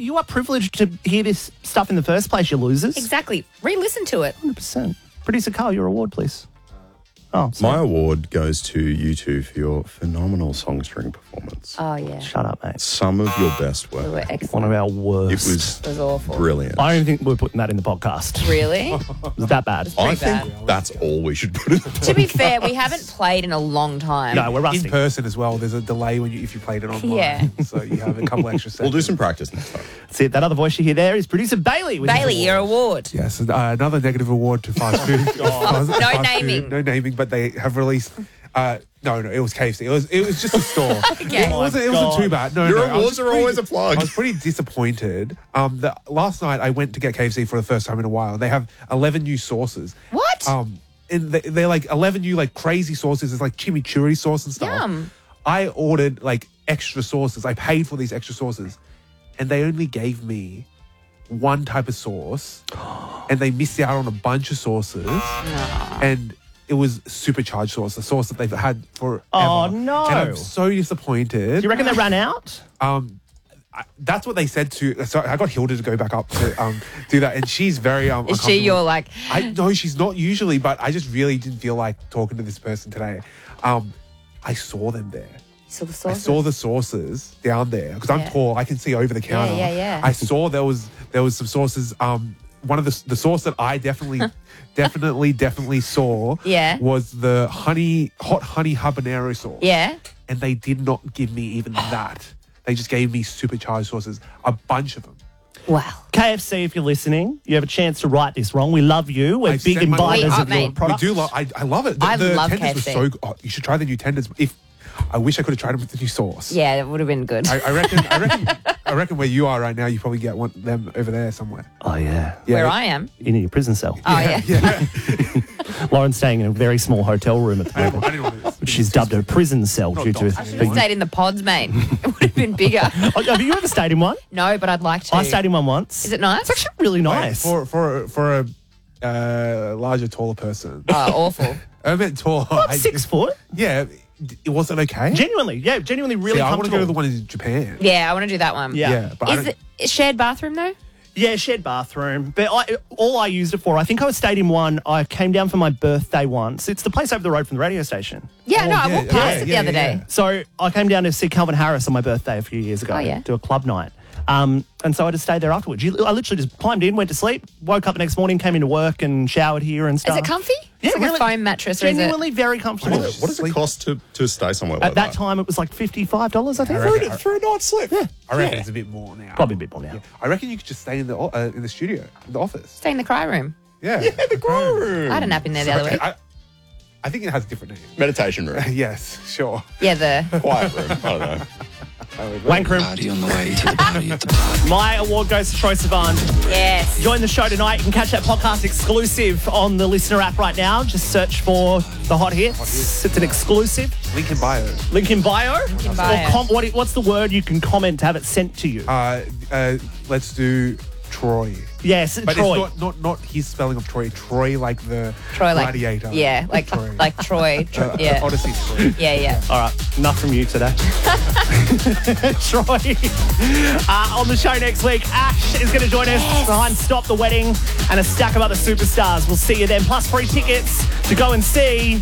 you are privileged to hear this stuff in the first place, you losers. Exactly. Re-listen to it. 100%. Producer Carl, your award, please. Oh, My award goes to you two for your phenomenal songstring performance. Oh, yeah. Shut up, mate. Some of your best We were work. excellent. One of our worst. It was awful. brilliant. I don't think we're putting that in the podcast. Really? It was that bad. I pretty think that's all we should put in the To be fair, we haven't played in a long time. No, we're rusty. In person as well, there's a delay if you played it online. Yeah. So you have a couple extra seconds. We'll do some practice next time. That's it. That other voice you hear there is producer Bailey. With his Bailey, award. your award. Yes, another negative award to fast food. No naming. No naming, but they have released. No, it was KFC. It was just a store. Okay. It wasn't too bad. No, Your no, I was awards are always a plug. I was pretty disappointed. Last night I went to get KFC for the first time in a while. They have 11 new sauces. What? And they're like 11 new like crazy sauces. It's like chimichurri sauce and stuff. Yum. I ordered like extra sauces. I paid for these extra sauces, and they only gave me one type of sauce, and they missed out on a bunch of sauces. And it was supercharged sauce, the sauce that they've had forever. Oh, no. And I'm so disappointed. Do you reckon they ran out? That's what they said to. So I got Hilda to go back up to do that, and she's very. Is she your like? I know she's not usually, but I just really didn't feel like talking to this person today. I saw them there. So the I sauces? saw the sauces down there because I'm Yeah. tall. I can see over the counter. yeah. I saw there was some sauces. One of the sauce that I definitely saw. Yeah. Was the hot honey habanero sauce. Yeah. And they did not give me even that. They just gave me supercharged sauces, a bunch of them. Wow. KFC, if you're listening, you have a chance to right this wrong. We love you. We're I big sent my- buyers We- of your mate. products. We do love. I love it. I the love tenders KFC. were so good. You should try the new tenders. I wish I could have tried them with the new sauce. Yeah, that would have been good. I reckon where you are right now, you probably get them over there somewhere. Oh, yeah. Yeah, Where I am. In your prison cell. Oh, yeah. Lauren's staying in a very small hotel room at the I moment. didn't want to. She's dubbed a prison cell due to... I should have stayed in the pods, mate. It would have been bigger. Oh, have you ever stayed in one? No, but I'd like to. I stayed in one once. Is it nice? It's actually really nice. For a larger, taller person. Oh, awful. I meant tall. What, 6 foot? Yeah, it wasn't okay. Genuinely really See, I want to comfortable. go to the one in Japan. Yeah, I want to do that one. Yeah. Yeah, but I Is don't- it a shared bathroom though? Yeah, shared bathroom. But all I used it for, I think I stayed in one, I came down for my birthday once. It's the place over the road from the radio station. Yeah, no, I yeah, walked past yeah, it the yeah, other day. yeah. So I came down to see Calvin Harris on my birthday a few years ago. Oh, yeah. Do a club night. And so I just stayed there afterwards. I literally just climbed in, went to sleep, woke up the next morning, came into work and showered here and stuff. Is it comfy? Yeah, It's like really, a foam mattress, or is it? genuinely very comfortable. What does it cost to stay somewhere like At that time, it was like $55, I think. For a night's sleep? Yeah. I reckon it's a bit more now. Probably a bit more now. I reckon you could just stay in the studio, in the office. Stay in the cry room. Yeah. The grow room. I had a nap in there the other week. I think it has a different name. Meditation room. Yes, sure. Yeah, the Quiet room. I don't know. Wank room. Party on the way to the party at the party. My award goes to Troy Sivan. yes. Join the show tonight. You can catch that podcast exclusive on the Listener app right now. Just search for The Hot Hits. It's an exclusive. Link in bio. Link in bio. in bio. Or what's the word you can comment to have it sent to you? Let's do Troy. Yes, But Troy. it's not his spelling of Troy. Troy like the Troy, like gladiator. Yeah, like Troy. like Troy. Yeah, Odyssey Troy. yeah. All right, enough from you today. Troy. On the show next week, Ash is going to join us behind Stop the Wedding and a stack of other superstars. We'll see you then. Plus free tickets to go and see...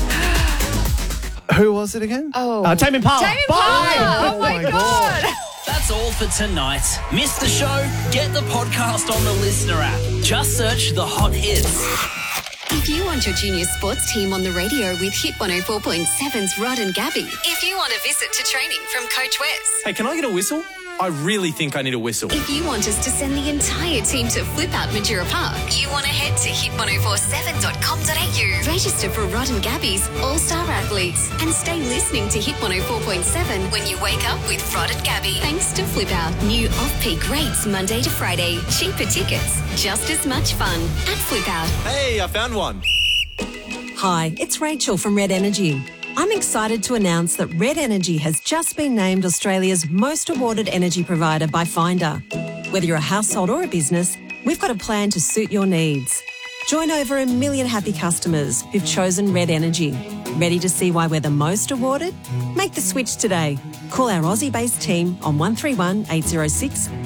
Who was it again? Tame Impala. Tame Bye. Impala. Oh my god. That's all for tonight. Missed the show? Get the podcast on the Listener app. Just search The Hot Hits. If you want your junior sports team on the radio with Hit 104.7's Rod and Gabby. If you want a visit to training from Coach Wes. Hey, can I get a whistle? I really think I need a whistle. If you want us to send the entire team to Flip Out Matura Park. You want to head to hit1047.com.au. Register for Rod and Gabby's All-Star Athletes. And stay listening to Hit 104.7 when you wake up with Rod and Gabby. Thanks to Flip Out. New off-peak rates Monday to Friday. Cheaper tickets. Just as much fun at Flip Out. Hey, I found one. Hi, it's Rachel from Red Energy. I'm excited to announce that Red Energy has just been named Australia's most awarded energy provider by Finder. Whether you're a household or a business, we've got a plan to suit your needs. Join over 1 million happy customers who've chosen Red Energy. Ready to see why we're the most awarded? Make the switch today. Call our Aussie-based team on 131 806